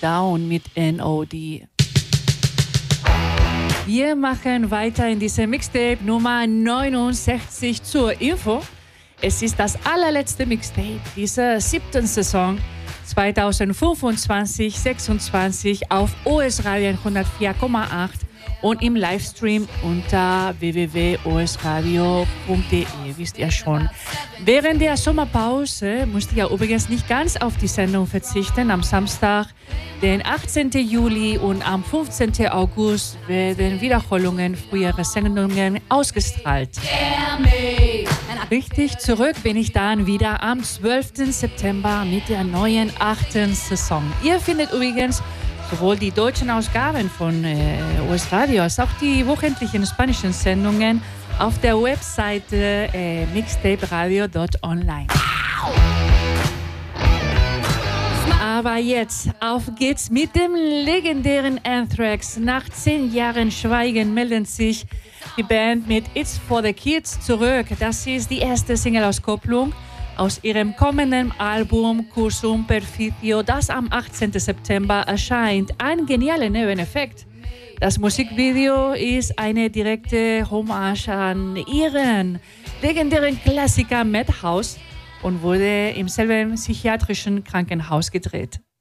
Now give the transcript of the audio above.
Down mit NOD. Wir machen weiter in diesem Mixtape Nummer 69 zur Info. Es ist das allerletzte Mixtape dieser 7. Saison 2025-26 auf OS Radio 104,8 und im Livestream unter www.osradio.de, wisst ihr schon. Während der Sommerpause musste ich ja übrigens nicht ganz auf die Sendung verzichten. Am Samstag, den 18. Juli und am 15. August werden Wiederholungen früherer Sendungen ausgestrahlt. Richtig, zurück bin ich dann wieder am 12. September mit der neuen 8. Saison. Ihr findet übrigens sowohl die deutschen Ausgaben von US Radio als auch die wöchentlichen spanischen Sendungen auf der Webseite mixtaperadio.online. Aber jetzt, auf geht's mit dem legendären Anthrax. Nach 10 Jahren Schweigen melden sich die Band mit It's for the Kids zurück. Das ist die erste Single-Auskopplung aus ihrem kommenden Album Cursum Perfidio, das am 18. September erscheint. Ein genialer Nebeneffekt. Das Musikvideo ist eine direkte Hommage an ihren legendären Klassiker Madhouse und wurde im selben psychiatrischen Krankenhaus gedreht.